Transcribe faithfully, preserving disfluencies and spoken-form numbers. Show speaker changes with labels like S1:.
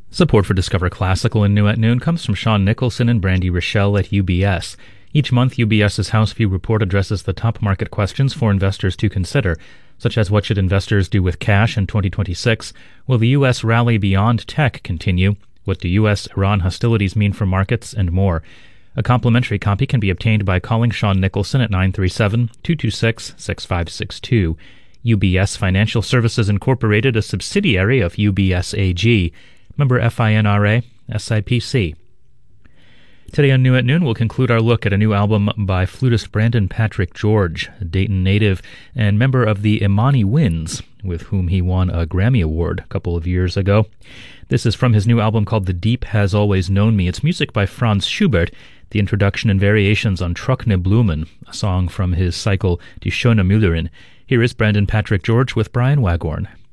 S1: Support for Discover Classical and New at Noon comes from Sean Nicholson and Brandy Rochelle at U B S. Each month, UBS's House View report addresses the top market questions for investors to consider, such as what should investors do with cash in twenty twenty-six? Will the U S rally beyond tech continue? What do U S Iran hostilities mean for markets? And more. A complimentary copy can be obtained by calling Sean Nicholson at nine three seven, two two six, six five six two. U B S Financial Services Incorporated, a subsidiary of U B S A G. Member FINRA, S I P C. Today on New at Noon, we'll conclude our look at a new album by flutist Brandon Patrick George, a Dayton native and member of the Imani Winds, with whom he won a Grammy Award a couple of years ago. This is from his new album called The Deep Has Always Known Me. It's music by Franz Schubert, the introduction and variations on Trockne Blumen, a song from his cycle Die Schöne Müllerin. Here is Brandon Patrick George with Brian Waghorn.